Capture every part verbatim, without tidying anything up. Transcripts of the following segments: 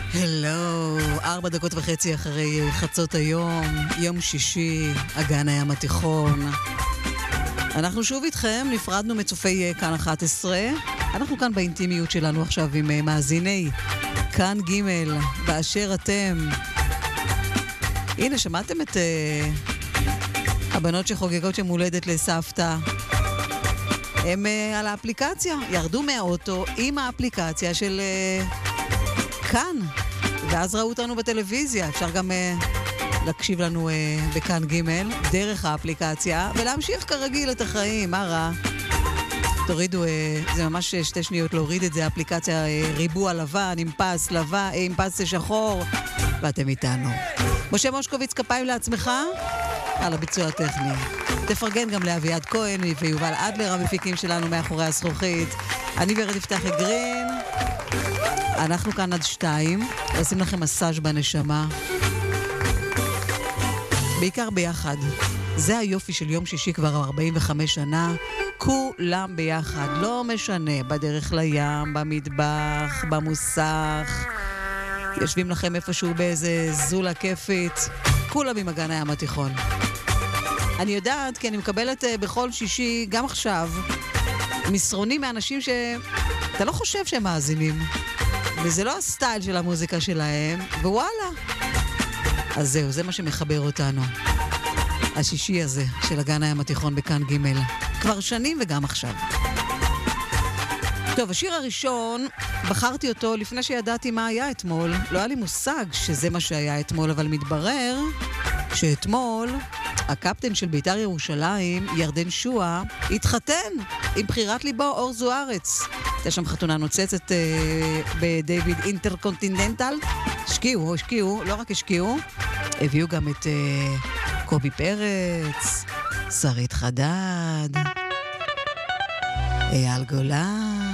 הלו, ארבע דקות וחצי אחרי חצות היום, יום שישי, אגן הים התיכון. אנחנו שוב איתכם, נפרדנו מצופי כאן אחת עשרה. אנחנו כאן באינטימיות שלנו עכשיו עם מאזיני כאן ג' באשר אתם. הנה, שמעתם את uh, הבנות שחוגגות יום הולדת לסבתא? הם uh, על האפליקציה, ירדו מהאוטו עם האפליקציה של uh, כאן, ואז ראו אותנו בטלוויזיה. אפשר גם uh, להקשיב לנו uh, בכאן ג' דרך האפליקציה, ולהמשיך כרגיל את החיים, מה רע? תורידו, uh, זה ממש שתי שניות להוריד את זה, אפליקציה uh, ריבוע לבן, עם פס לבן, עם פס שחור, ואתם איתנו. משה מושקוביץ, כפיים לעצמך על הביצוע הטכני. תפרגן גם לאביעד כהן ויובל אדלר, המפיקים שלנו מאחורי הזכוכית. אני ורד יפתחי גרין. אנחנו כאן עד שתיים, עושים לכם מסאז' בנשמה. בעיקר ביחד. זה היופי של יום שישי כבר ארבעים וחמש שנה. כולם ביחד, לא משנה, בדרך לים, במטבח, במוסך. יושבים לכם איפשהו באיזה זולה כיפית. כולם עם אגן הים התיכון. אני יודעת, כי אני מקבלת בכל שישי, גם עכשיו, מסרונים מאנשים שאתה לא חושב שהם מאזינים. וזה לא הסטייל של המוזיקה שלהם, ווואלה. אז זהו, זה מה שמחבר אותנו. השישי הזה של אגן הים התיכון בכאן ג' כבר שנים וגם עכשיו. טוב, השיר הראשון, בחרתי אותו לפני שידעתי מה היה אתמול. לא היה לי מושג שזה מה שהיה אתמול, אבל מתברר שאתמול הקפטן של בית"ר ירושלים, ירדן שועה, התחתן עם בחירת ליבו אור זוארץ. הייתה שם חתונה נוצצת אה, בדיוויד אינטרקונטיננטל. השקיעו, השקיעו, לא רק השקיעו, הביאו גם את אה, קובי פרץ, שרית חדד, אייל גולן.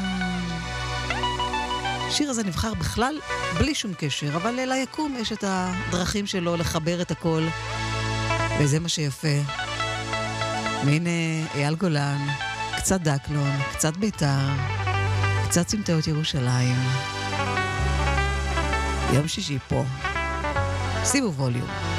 השיר הזה נבחר בכלל בלי שום קשר, אבל ליקום יש את הדרכים שלו לחבר את הכל, וזה מה שיפה. והנה אייל גולן, קצת דקלון, קצת בית"ר, קצת סמטאות ירושלים. יום שישי פה. שימו ווליום.